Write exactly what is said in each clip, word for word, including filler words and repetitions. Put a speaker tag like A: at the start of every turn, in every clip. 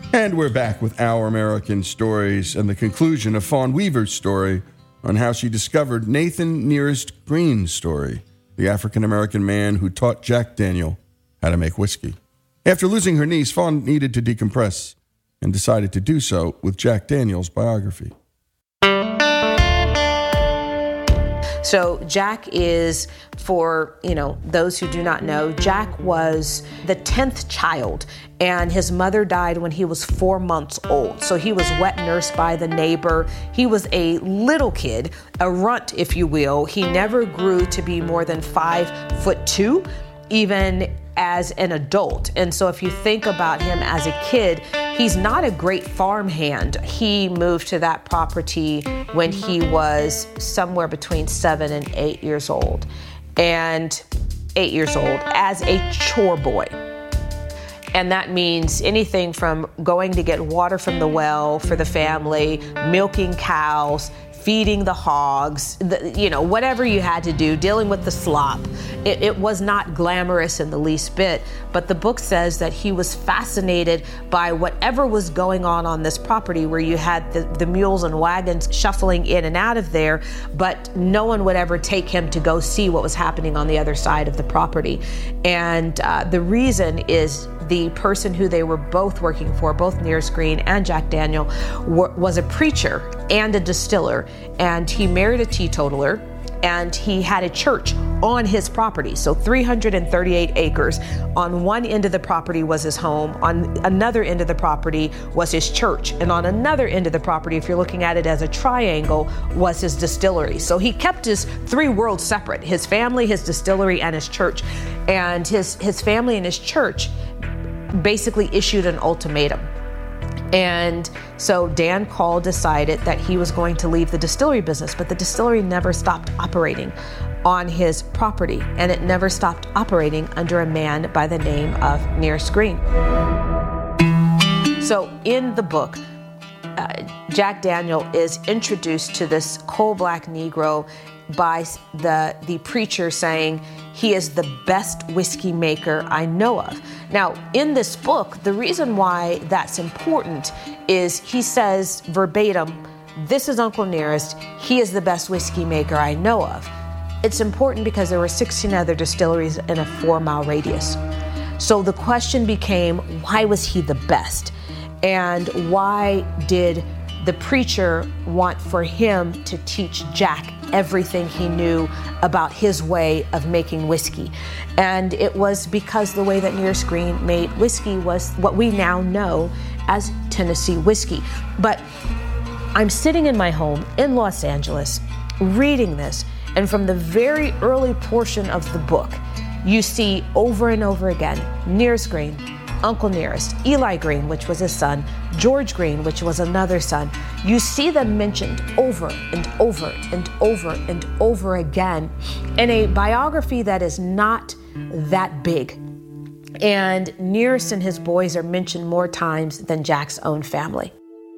A: And we're back with Our American Stories and the conclusion of Fawn Weaver's story on how she discovered Nathan Nearest Green's story, the African-American man who taught Jack Daniel how to make whiskey. After losing her niece, Fawn needed to decompress and decided to do so with Jack Daniel's biography.
B: So Jack is, for, you know, those who do not know, Jack was the tenth child, and his mother died when he was four months old. So he was wet nursed by the neighbor. He was a little kid, a runt, if you will. He never grew to be more than five foot two, even as an adult. And so if you think about him as a kid, he's not a great farmhand. He moved to that property when he was somewhere between seven and eight years old. And eight years old as a chore boy. And that means anything from going to get water from the well for the family, milking cows, feeding the hogs, the, you know, whatever you had to do, dealing with the slop. It, it was not glamorous in the least bit, but the book says that he was fascinated by whatever was going on on this property, where you had the, the mules and wagons shuffling in and out of there, but no one would ever take him to go see what was happening on the other side of the property. And uh, the reason is the person who they were both working for, both Nearest Green and Jack Daniel, were, was a preacher and a distiller, and he married a teetotaler, and he had a church on his property. So three hundred thirty-eight acres. On one end of the property was his home. On another end of the property was his church. And on another end of the property, if you're looking at it as a triangle, was his distillery. So he kept his three worlds separate: his family, his distillery, and his church. And his, his family and his church basically issued an ultimatum. And so Dan Call decided that he was going to leave the distillery business, but the distillery never stopped operating on his property, and it never stopped operating under a man by the name of Nearest Green. So in the book, uh, Jack Daniel is introduced to this coal-black Negro by the, the preacher saying he is the best whiskey maker I know of. Now, in this book, the reason why that's important is he says verbatim, "This is Uncle Nearest. He is the best whiskey maker I know of." It's important because there were sixteen other distilleries in a four-mile radius. So the question became, why was he the best? And why did the preacher want for him to teach Jack everything he knew about his way of making whiskey? And it was because the way that Nearest Green made whiskey was what we now know as Tennessee whiskey. But I'm sitting in my home in Los Angeles reading this, and from the very early portion of the book, you see over and over again Nearest Green, Uncle Nearest, Eli Green, which was his son, George Green, which was another son. You see them mentioned over and over and over and over again in a biography that is not that big. And Nearest and his boys are mentioned more times than Jack's own family.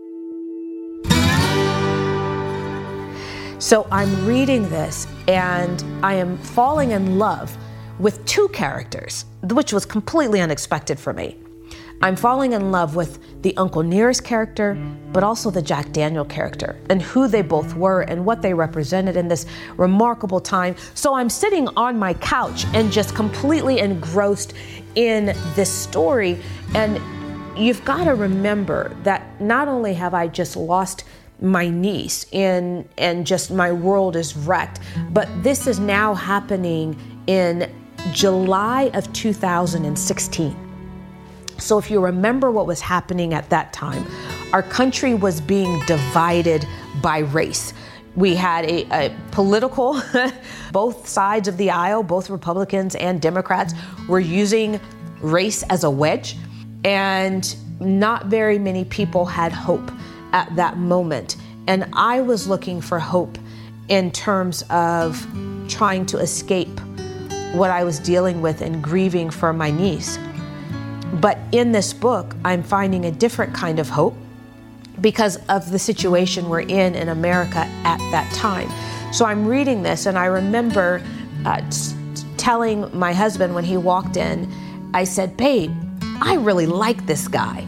B: So I'm reading this and I am falling in love with two characters, which was completely unexpected for me. I'm falling in love with the Uncle Nearest character, but also the Jack Daniel character, and who they both were and what they represented in this remarkable time. So I'm sitting on my couch and just completely engrossed in this story. And you've got to remember that not only have I just lost my niece and, and just my world is wrecked, but this is now happening in July of two thousand sixteen. So if you remember what was happening at that time, our country was being divided by race. We had a, a political, both sides of the aisle, both Republicans and Democrats were using race as a wedge, and not very many people had hope at that moment. And I was looking for hope in terms of trying to escape what I was dealing with and grieving for my niece. But in this book, I'm finding a different kind of hope because of the situation we're in in America at that time. So I'm reading this, and I remember uh, t- telling my husband when he walked in, I said, "Babe, I really like this guy."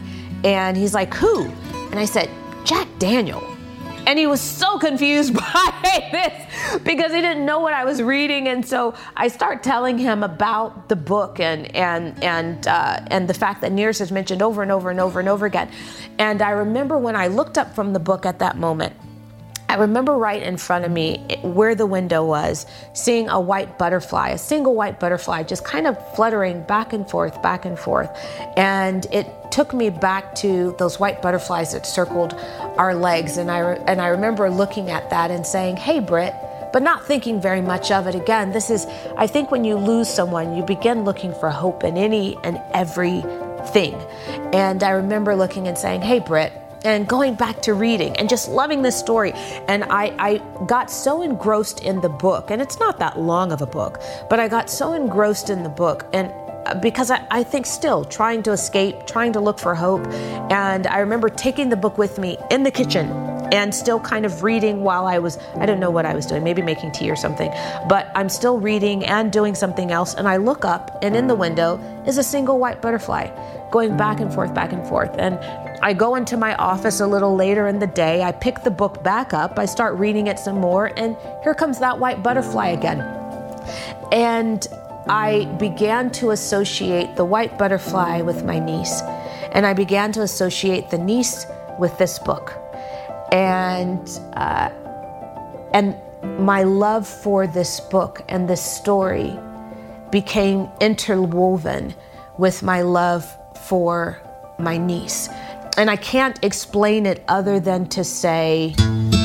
B: And he's like, who? And I said, Jack Daniel. And he was so confused by this because he didn't know what I was reading. And so I start telling him about the book and and and uh, and the fact that Nearest is mentioned over and over and over and over again. And I remember when I looked up from the book at that moment, I remember right in front of me where the window was, seeing a white butterfly, a single white butterfly, just kind of fluttering back and forth, back and forth. And it took me back to those white butterflies that circled our legs. And I, re- and I remember looking at that and saying, hey, Britt, but not thinking very much of it. Again, this is, I think when you lose someone, you begin looking for hope in any and every thing. And I remember looking and saying, hey, Britt, and going back to reading and just loving this story. And I, I got so engrossed in the book, and it's not that long of a book, but I got so engrossed in the book, and because I, I think still trying to escape, trying to look for hope. And I remember taking the book with me in the kitchen and still kind of reading while I was, I don't know what I was doing, maybe making tea or something, but I'm still reading and doing something else. And I look up, and in the window is a single white butterfly going back and forth, back and forth. And I go into my office a little later in the day, I pick the book back up, I start reading it some more, and here comes that white butterfly again. And I began to associate the white butterfly with my niece, and I began to associate the niece with this book. And uh, and my love for this book and this story became interwoven with my love for my niece. And I can't explain it other than to say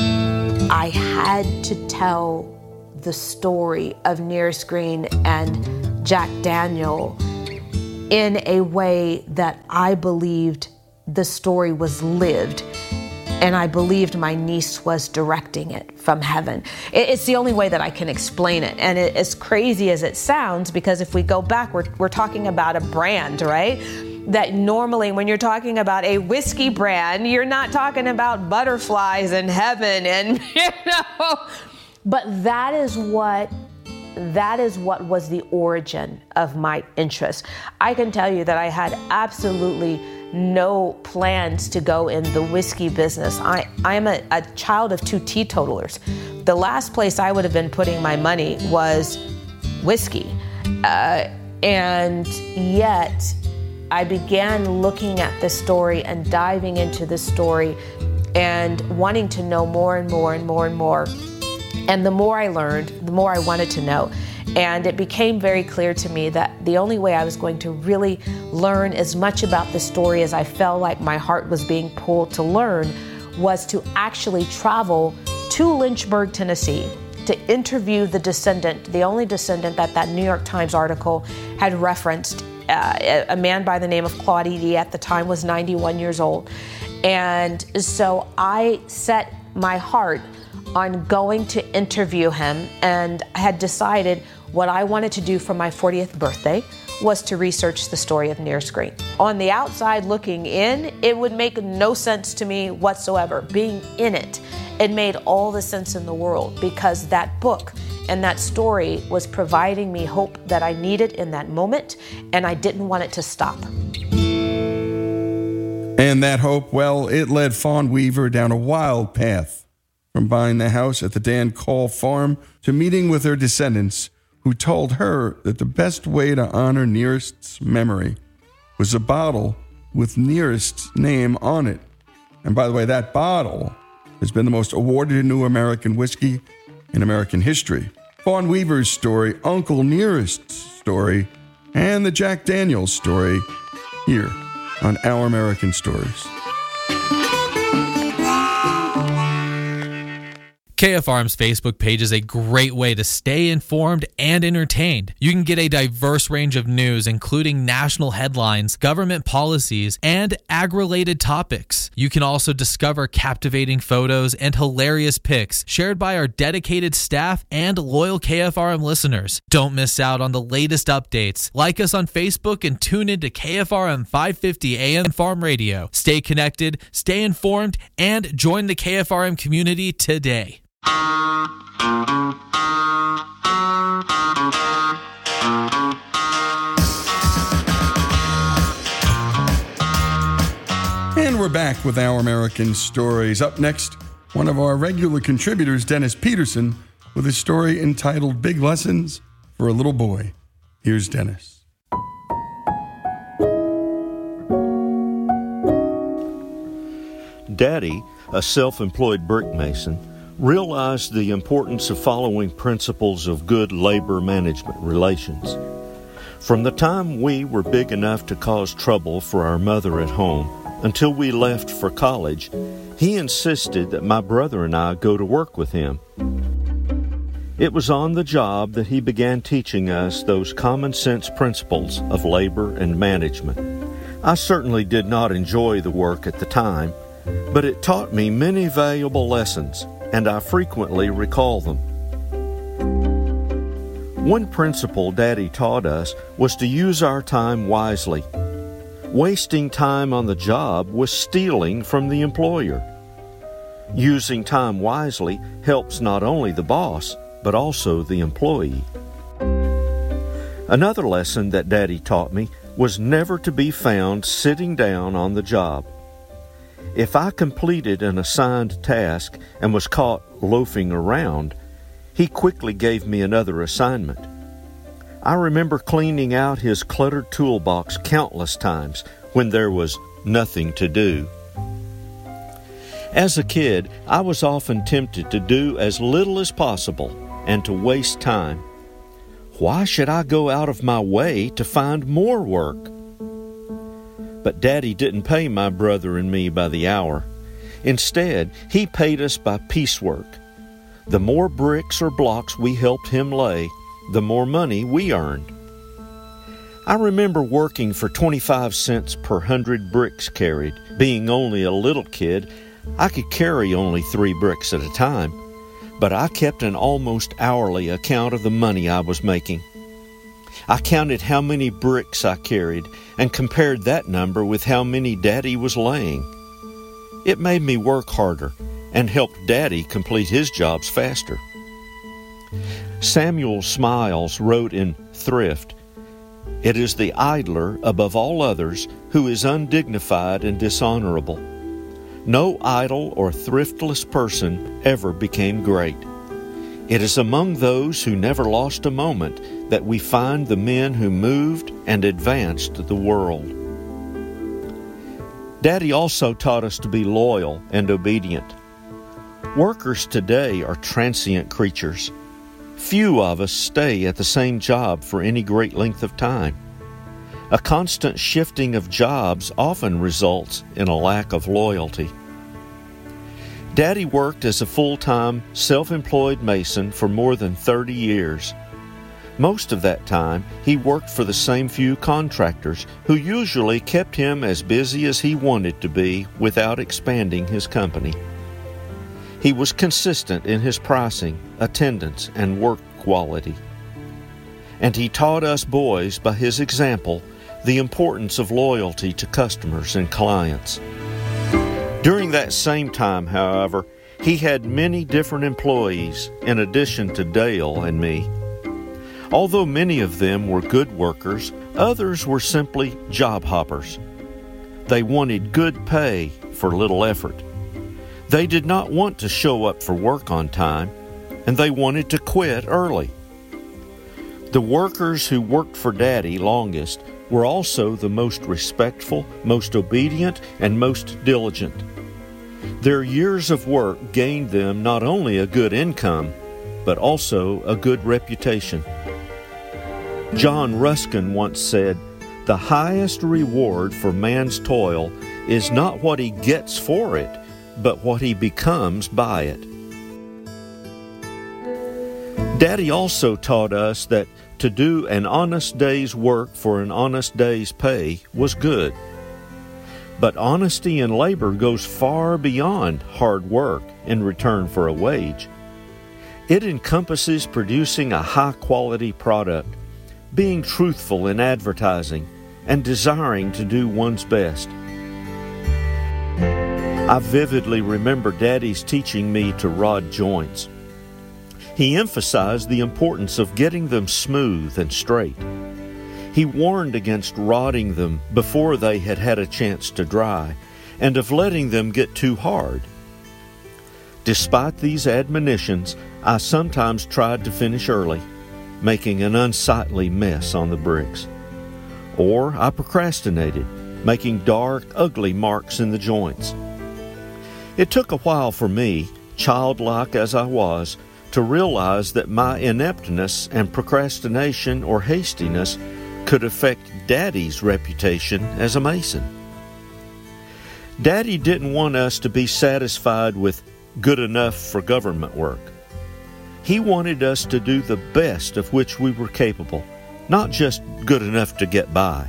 B: I had to tell the story of Nearest Green and Jack Daniel in a way that I believed the story was lived, and I believed my niece was directing it from heaven. It's the only way that I can explain it. And it, as crazy as it sounds, because if we go back, we're, we're talking about a brand, right? That normally when you're talking about a whiskey brand, you're not talking about butterflies in heaven and, you know, but that is what that is what was the origin of my interest. I can tell you that I had absolutely no plans to go in the whiskey business. I, I am a, a child of two teetotalers. The last place I would have been putting my money was whiskey. Uh, and yet I began looking at this story and diving into this story and wanting to know more and more and more and more. And the more I learned, the more I wanted to know. And it became very clear to me that the only way I was going to really learn as much about the story as I felt like my heart was being pulled to learn was to actually travel to Lynchburg, Tennessee, to interview the descendant, the only descendant that that New York Times article had referenced. Uh, a man by the name of Claude Eady at the time was ninety-one years old. And so I set my heart on going to interview him, and I had decided what I wanted to do for my fortieth birthday was to research the story of Nearest Green. On the outside looking in, it would make no sense to me whatsoever. Being in it, it made all the sense in the world, because that book and that story was providing me hope that I needed in that moment, and I didn't want it to stop.
A: And that hope, well, it led Fawn Weaver down a wild path, from buying the house at the Dan Call farm to meeting with her descendants, who told her that the best way to honor Nearest's memory was a bottle with Nearest's name on it. And by the way, that bottle has been the most awarded new American whiskey in American history. Fawn Weaver's story, Uncle Nearest's story, and the Jack Daniels story here on Our American Stories.
C: K F R M's Facebook page is a great way to stay informed and entertained. You can get a diverse range of news, including national headlines, government policies, and ag-related topics. You can also discover captivating photos and hilarious pics shared by our dedicated staff and loyal K F R M listeners. Don't miss out on the latest updates. Like us on Facebook and tune into K F R M five fifty A M Farm Radio. Stay connected, stay informed, and join the K F R M community today.
A: And we're back with Our American Stories. Up next, one of our regular contributors, Dennis Peterson, with a story entitled Big Lessons for a Little Boy. Here's Dennis.
D: Daddy, a self-employed brick mason, realized the importance of following principles of good labor management relations. From the time we were big enough to cause trouble for our mother at home until we left for college, he insisted that my brother and I go to work with him. It was on the job that he began teaching us those common sense principles of labor and management. I certainly did not enjoy the work at the time, but it taught me many valuable lessons, and I frequently recall them. One principle Daddy taught us was to use our time wisely. Wasting time on the job was stealing from the employer. Using time wisely helps not only the boss, but also the employee. Another lesson that Daddy taught me was never to be found sitting down on the job. If I completed an assigned task and was caught loafing around, he quickly gave me another assignment. I remember cleaning out his cluttered toolbox countless times when there was nothing to do. As a kid, I was often tempted to do as little as possible and to waste time. Why should I go out of my way to find more work? But Daddy didn't pay my brother and me by the hour. Instead, he paid us by piecework. The more bricks or blocks we helped him lay, the more money we earned. I remember working for twenty-five cents per hundred bricks carried. Being only a little kid, I could carry only three bricks at a time, but I kept an almost hourly account of the money I was making. I counted how many bricks I carried and compared that number with how many Daddy was laying. It made me work harder and helped Daddy complete his jobs faster. Samuel Smiles wrote in Thrift, "It is the idler above all others who is undignified and dishonorable. No idle or thriftless person ever became great. It is among those who never lost a moment that we find the men who moved and advanced the world." Daddy also taught us to be loyal and obedient. Workers today are transient creatures. Few of us stay at the same job for any great length of time. A constant shifting of jobs often results in a lack of loyalty. Daddy worked as a full-time, self-employed mason for more than thirty years. Most of that time, he worked for the same few contractors who usually kept him as busy as he wanted to be without expanding his company. He was consistent in his pricing, attendance, and work quality. And he taught us boys by his example the importance of loyalty to customers and clients. During that same time, however, he had many different employees in addition to Dale and me. Although many of them were good workers, others were simply job hoppers. They wanted good pay for little effort. They did not want to show up for work on time, and they wanted to quit early. The workers who worked for Daddy longest were also the most respectful, most obedient, and most diligent. Their years of work gained them not only a good income, but also a good reputation. John Ruskin once said, "The highest reward for man's toil is not what he gets for it, but what he becomes by it." Daddy also taught us that to do an honest day's work for an honest day's pay was good. But honesty in labor goes far beyond hard work in return for a wage. It encompasses producing a high-quality product, being truthful in advertising, and desiring to do one's best. I vividly remember Daddy's teaching me to rod joints. He emphasized the importance of getting them smooth and straight. He warned against rodding them before they had had a chance to dry, and of letting them get too hard. Despite these admonitions, I sometimes tried to finish early, making an unsightly mess on the bricks. Or I procrastinated, making dark, ugly marks in the joints. It took a while for me, childlike as I was, to realize that my ineptness and procrastination or hastiness could affect Daddy's reputation as a mason. Daddy didn't want us to be satisfied with good enough for government work. He wanted us to do the best of which we were capable, not just good enough to get by.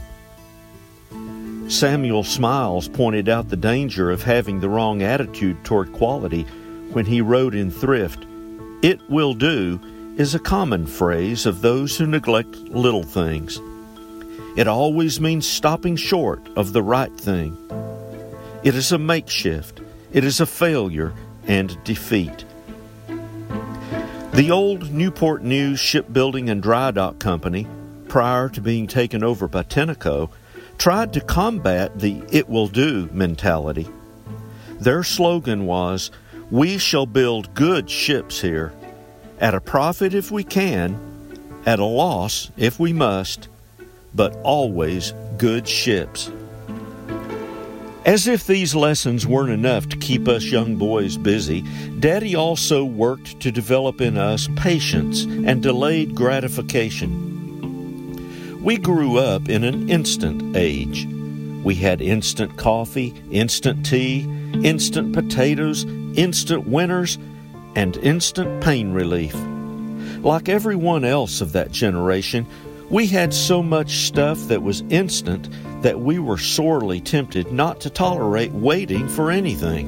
D: Samuel Smiles pointed out the danger of having the wrong attitude toward quality when he wrote in Thrift, "It will do" is a common phrase of those who neglect little things. It always means stopping short of the right thing. It is a makeshift, it is a failure and defeat. The old Newport News Shipbuilding and Dry Dock Company, prior to being taken over by Tenneco, tried to combat the "it will do" mentality. Their slogan was, "We shall build good ships here, at a profit if we can, at a loss if we must, but always good ships." As if these lessons weren't enough to keep us young boys busy, Daddy also worked to develop in us patience and delayed gratification. We grew up in an instant age. We had instant coffee, instant tea, instant potatoes, instant winners, and instant pain relief. Like everyone else of that generation, we had so much stuff that was instant that we were sorely tempted not to tolerate waiting for anything.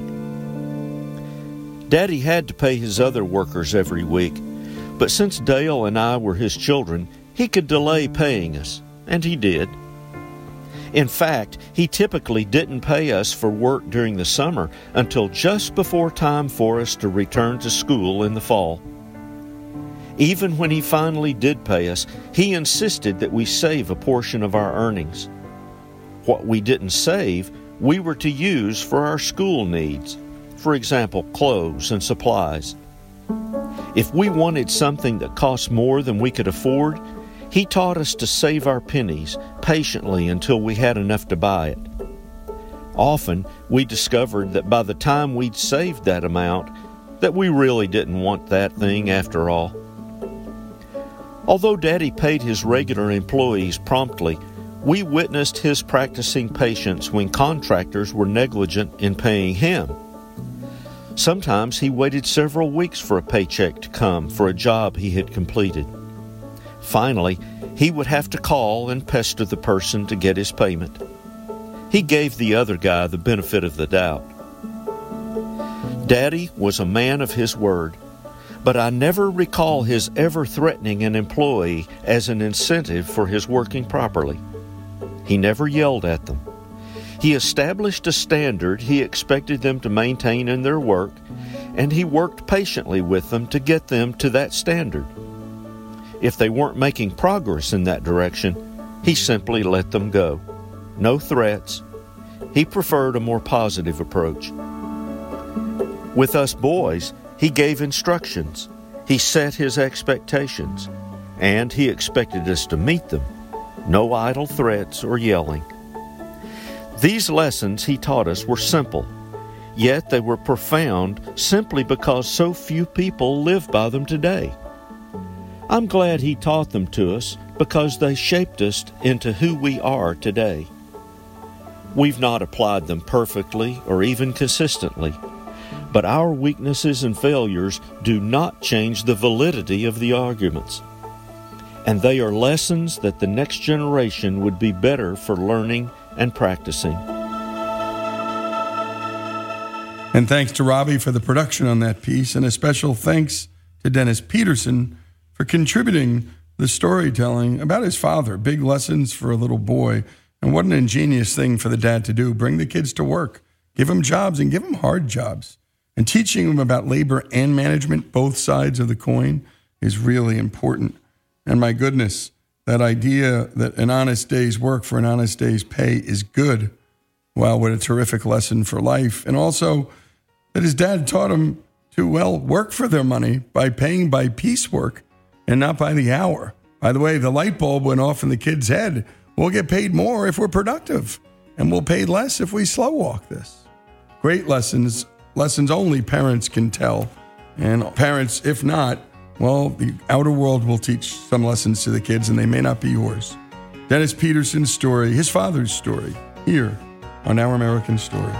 D: Daddy had to pay his other workers every week, but since Dale and I were his children, he could delay paying us, and he did. In fact, he typically didn't pay us for work during the summer until just before time for us to return to school in the fall. Even when he finally did pay us, he insisted that we save a portion of our earnings. What we didn't save, we were to use for our school needs, for example, clothes and supplies. If we wanted something that cost more than we could afford, he taught us to save our pennies patiently until we had enough to buy it. Often, we discovered that by the time we'd saved that amount, that we really didn't want that thing after all. Although Daddy paid his regular employees promptly, we witnessed his practicing patience when contractors were negligent in paying him. Sometimes he waited several weeks for a paycheck to come for a job he had completed. Finally, he would have to call and pester the person to get his payment. He gave the other guy the benefit of the doubt. Daddy was a man of his word, but I never recall his ever threatening an employee as an incentive for his working properly. He never yelled at them. He established a standard he expected them to maintain in their work, and he worked patiently with them to get them to that standard. If they weren't making progress in that direction, he simply let them go. No threats. He preferred a more positive approach. With us boys, he gave instructions. He set his expectations, and he expected us to meet them. No idle threats or yelling. These lessons he taught us were simple, yet they were profound simply because so few people live by them today. I'm glad he taught them to us because they shaped us into who we are today. We've not applied them perfectly or even consistently, but our weaknesses and failures do not change the validity of the arguments. And they are lessons that the next generation would be better for learning and practicing.
A: And thanks to Robbie for the production on that piece, and a special thanks to Dennis Peterson for contributing the storytelling about his father. Big lessons for a little boy, and what an ingenious thing for the dad to do. Bring the kids to work, give them jobs, and give them hard jobs. And teaching them about labor and management, both sides of the coin, is really important. And my goodness, that idea that an honest day's work for an honest day's pay is good Wow, what a terrific lesson for life. And also that his dad taught him to, well, work for their money by paying by piecework and not by the hour. By the way, the light bulb went off in the kid's head. We'll get paid more if we're productive, and we'll pay less if we slow walk this. Great lessons, lessons only parents can tell. And parents, if not, well, the outer world will teach some lessons to the kids, and they may not be yours. Dennis Peterson's story, his father's story, here on Our American Stories.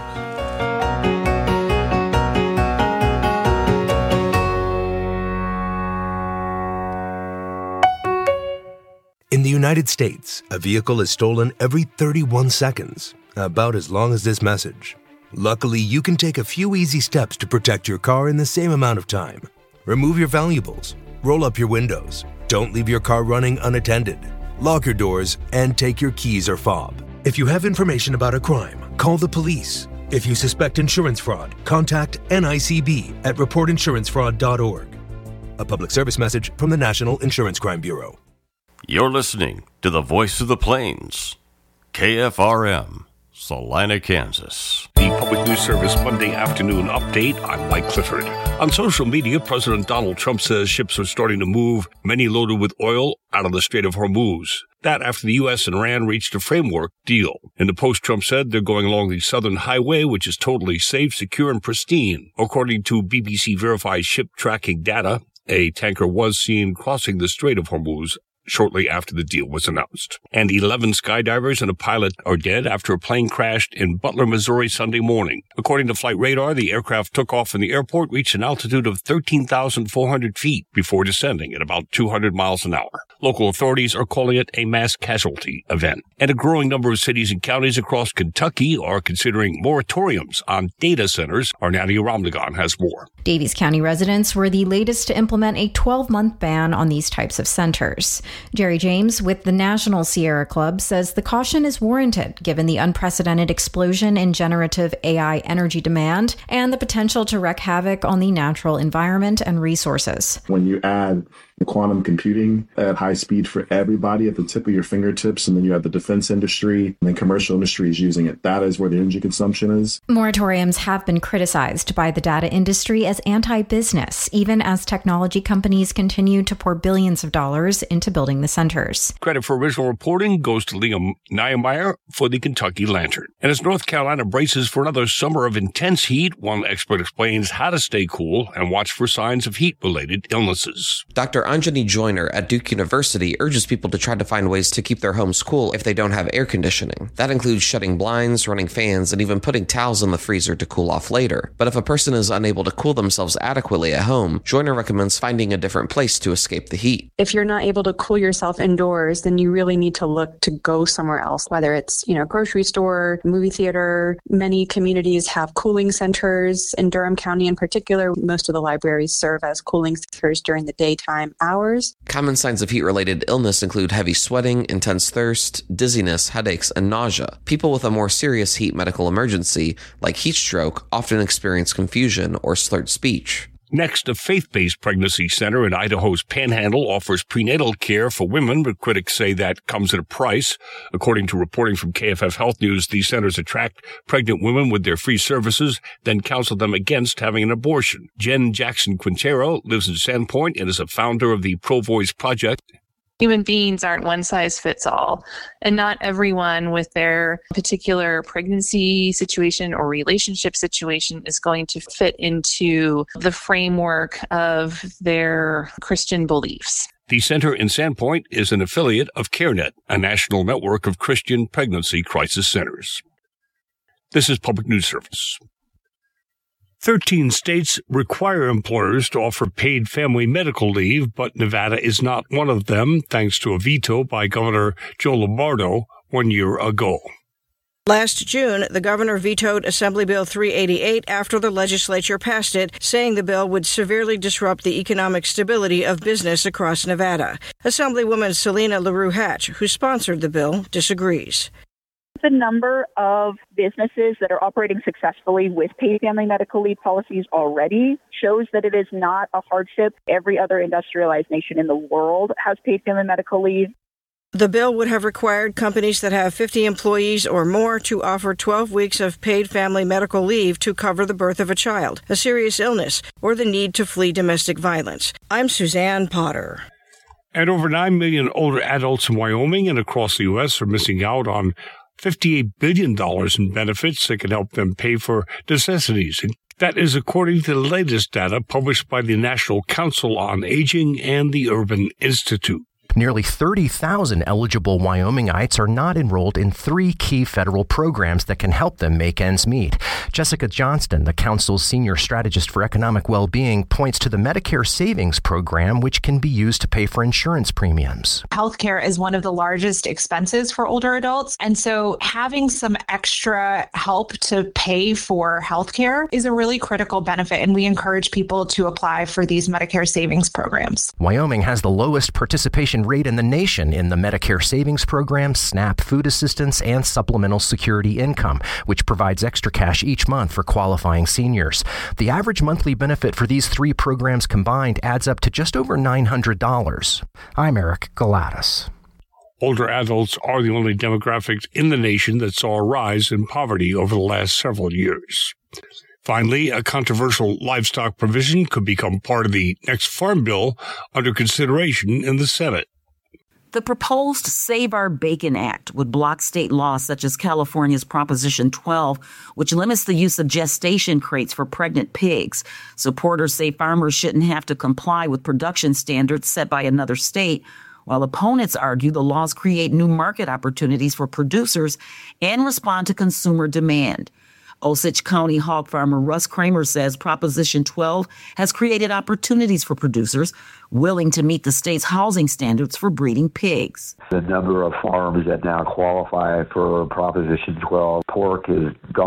E: In the United States, a vehicle is stolen every thirty-one seconds, about as long as this message. Luckily, you can take a few easy steps to protect your car in the same amount of time. Remove your valuables, roll up your windows, don't leave your car running unattended, lock your doors, and take your keys or fob. If you have information about a crime, call the police. If you suspect insurance fraud, contact N I C B at report insurance fraud dot org. A public service message from the National Insurance Crime Bureau.
F: You're listening to the Voice of the Plains, K F R M, Salina, Kansas.
G: The Public News Service Monday afternoon update. I'm Mike Clifford. On social media, President Donald Trump says ships are starting to move, many loaded with oil, out of the Strait of Hormuz. That after the U S and Iran reached a framework deal. In the post, Trump said they're going along the Southern Highway, which is totally safe, secure, and pristine. According to B B C-verified ship tracking data, a tanker was seen crossing the Strait of Hormuz shortly after the deal was announced. And eleven skydivers and a pilot are dead after a plane crashed in Butler, Missouri Sunday morning. According to Flight Radar, the aircraft took off from the airport, reached an altitude of thirteen thousand four hundred feet before descending at about two hundred miles an hour. Local authorities are calling it a mass casualty event. And a growing number of cities and counties across Kentucky are considering moratoriums on data centers. Our Nadia Ramlagan has more.
H: Davies County residents were the latest to implement a twelve-month ban on these types of centers. Jerry James with the National Sierra Club says the caution is warranted given the unprecedented explosion in generative A I energy demand and the potential to wreak havoc on the natural environment and resources.
I: When you add quantum computing at high speed for everybody at the tip of your fingertips, and then you have the defense industry and then commercial industries using it, that is where the energy consumption is.
H: Moratoriums have been criticized by the data industry as anti-business, even as technology companies continue to pour billions of dollars into building the centers.
G: Credit for original reporting goes to Liam Niemeyer for the Kentucky Lantern. And as North Carolina braces for another summer of intense heat, one expert explains how to stay cool and watch for signs of heat-related illnesses.
J: Doctor Anjani Joyner at Duke University urges people to try to find ways to keep their homes cool if they don't have air conditioning. That includes shutting blinds, running fans, and even putting towels in the freezer to cool off later. But if a person is unable to cool themselves adequately at home, Joyner recommends finding a different place to escape the heat.
K: If you're not able to cool yourself indoors, then you really need to look to go somewhere else, whether it's, you know, grocery store, movie theater. Many communities have cooling centers. In Durham County in particular, most of the libraries serve as cooling centers during the daytime hours.
J: Common signs of heat-related illness include heavy sweating, intense thirst, dizziness, headaches, and nausea. People with a more serious heat medical emergency, like heat stroke, often experience confusion or slurred speech.
G: Next, a faith-based pregnancy center in Idaho's Panhandle offers prenatal care for women, but critics say that comes at a price. According to reporting from K F F Health News, these centers attract pregnant women with their free services, then counsel them against having an abortion. Jen Jackson Quintero lives in Sandpoint and is a founder of the Pro-Voice Project.
L: Human beings aren't one size fits all, and not everyone with their particular pregnancy situation or relationship situation is going to fit into the framework of their Christian beliefs.
G: The center in Sandpoint is an affiliate of CareNet, a national network of Christian pregnancy crisis centers. This is Public News Service. Thirteen states require employers to offer paid family medical leave, but Nevada is not one of them, thanks to a veto by Governor Joe Lombardo one year ago.
M: Last June, the governor vetoed Assembly Bill three eighty-eight after the legislature passed it, saying the bill would severely disrupt the economic stability of business across Nevada. Assemblywoman Selena LaRue Hatch, who sponsored the bill, disagrees.
N: The number of businesses that are operating successfully with paid family medical leave policies already shows that it is not a hardship. Every other industrialized nation in the world has paid family medical leave.
M: The bill would have required companies that have fifty employees or more to offer twelve weeks of paid family medical leave to cover the birth of a child, a serious illness, or the need to flee domestic violence. I'm Suzanne Potter.
G: And over nine million older adults in Wyoming and across the U S are missing out on fifty-eight billion dollars in benefits that can help them pay for necessities. That is according to the latest data published by the National Council on Aging and the Urban Institute.
O: Nearly thirty thousand eligible Wyomingites are not enrolled in three key federal programs that can help them make ends meet. Jessica Johnston, the council's senior strategist for economic well-being, points to the Medicare Savings Program, which can be used to pay for insurance premiums.
P: Healthcare is one of the largest expenses for older adults, and so having some extra help to pay for healthcare is a really critical benefit, and we encourage people to apply for these Medicare Savings Programs.
O: Wyoming has the lowest participation rate in the nation in the Medicare Savings Program, SNAP food assistance, and Supplemental Security Income, which provides extra cash each month for qualifying seniors. The average monthly benefit for these three programs combined adds up to just over nine hundred dollars. I'm Eric Galatas.
G: Older adults are the only demographics in the nation that saw a rise in poverty over the last several years. Finally, a controversial livestock provision could become part of the next farm bill under consideration in the Senate.
Q: The proposed Save Our Bacon Act would block state laws such as California's Proposition twelve, which limits the use of gestation crates for pregnant pigs. Supporters say farmers shouldn't have to comply with production standards set by another state, while opponents argue the laws create new market opportunities for producers and respond to consumer demand. Osage County hog farmer Russ Kramer says Proposition twelve has created opportunities for producers willing to meet the state's housing standards for breeding pigs.
R: The number of farms that now qualify for Proposition twelve pork is gone.